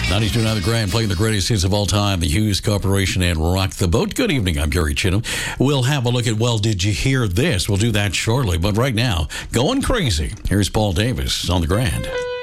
92.9 The Grand, playing the greatest hits of all time, the Hughes Corporation and Rock the Boat. Good evening, I'm Gary Chinham. We'll have a look at, well, did you hear this? We'll do that shortly, but right now, going crazy. Here's Paul Davis on The Grand.